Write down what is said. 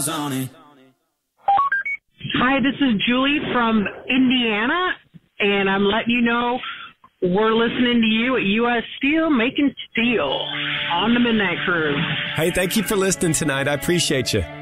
miles on it. Hi, this is Julie from Indiana, and I'm letting you know we're listening to you at U.S. Steel, making steel on the Midnight Cruise. Hey, thank you for listening tonight. I appreciate you.